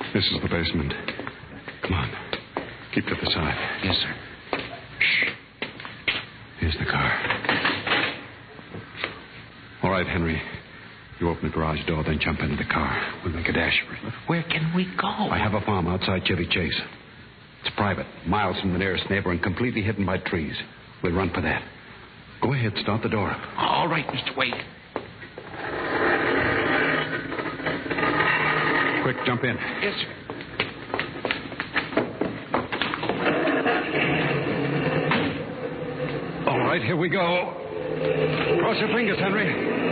This is the basement. Come on. Keep to the side. Yes, sir. Shh. Here's the car. All right, Henry. You open the garage door, then jump into the car. We'll make a dash for it. Where can we go? I have a farm outside Chevy Chase. It's private, miles from the nearest neighbor and completely hidden by trees. We'll run for that. Go ahead, start the door up. All right, Mr. Wade. Quick, jump in. Yes, sir. All right, here we go. Cross your fingers, Henry.